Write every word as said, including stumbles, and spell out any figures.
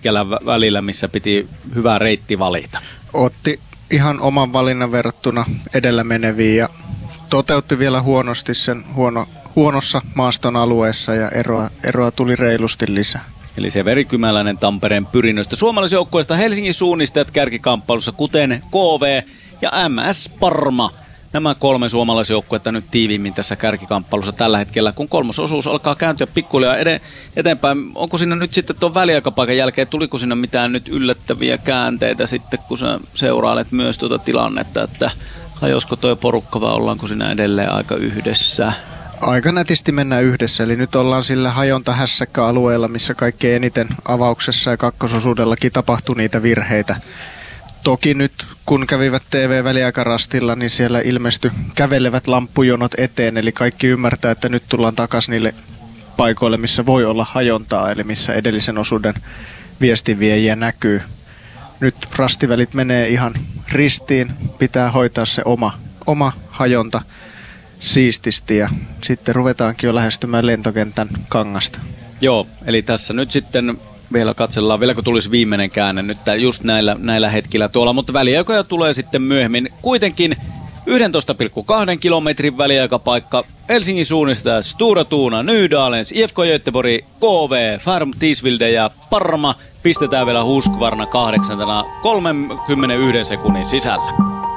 pitkällä välillä, missä piti hyvä reitti valita. Otti ihan oman valinnan verrattuna edellä meneviin ja toteutti vielä huonosti sen huono, huonossa maaston alueessa ja eroa, eroa tuli reilusti lisää. Eli se verikymäläinen Tampereen Pyrinnöstä. Suomalaisjoukkueesta Helsingin suunnistajat kärkikamppailussa, kuten K V ja M S Parma. Nämä kolme suomalaisjoukkuetta nyt tiiviimmin tässä kärkikamppailussa tällä hetkellä, kun kolmososuus alkaa kääntyä pikkuhiljaa eteenpäin. Onko siinä nyt sitten tuon väliaikapaikan jälkeen, tuliko siinä mitään nyt yllättäviä käänteitä sitten, kun sä seurailet myös tuota tilannetta, että hajosko toi porukka vai ollaanko siinä edelleen aika yhdessä? Aika nätisti mennään yhdessä, eli nyt ollaan sillä hajonta-hässäkkä-alueella, missä kaikkein eniten avauksessa ja kakkososuudellakin tapahtui niitä virheitä. Toki nyt, kun kävivät T V-väliaikarastilla, niin siellä ilmestyi kävelevät lamppujonot eteen, eli kaikki ymmärtää, että nyt tullaan takaisin niille paikoille, missä voi olla hajontaa, eli missä edellisen osuuden viestinviejiä näkyy. Nyt rastivälit menee ihan ristiin, pitää hoitaa se oma, oma hajonta siististi ja sitten ruvetaankin jo lähestymään lentokentän kangasta. Joo, eli tässä nyt sitten vielä katsellaan, vielä kun tulisi viimeinen käänne nyt just näillä, näillä hetkillä tuolla, mutta väliaikoja tulee sitten myöhemmin. Kuitenkin yksitoista pilkku kaksi kilometrin väliaikapaikka Helsingin suunnista Stora Tuna, Nydalens, I F K Göteborg, K V, Färm Tisvilde ja Parma pistetään vielä Husqvarna kahdeksantena kolmekymmentäyksi sekunnin sisällä.